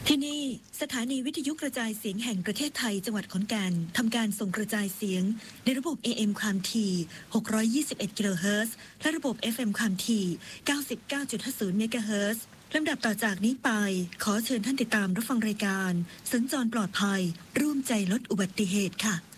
ที่นี่สถานีวิทยุกระจายเสียงแห่งประเทศไทยจังหวัดขอนแก่นทำการส่งกระจายเสียงในระบบ AM ความถี่621กิโลเฮิรตซ์และระบบ FM ความถี่99.50เมกะเฮิรตซ์ลำดับต่อจากนี้ไปขอเชิญท่านติดตามรับฟังรายการสัญจรปลอดภัยร่วมใจลดอุบัติเหตุค่ะ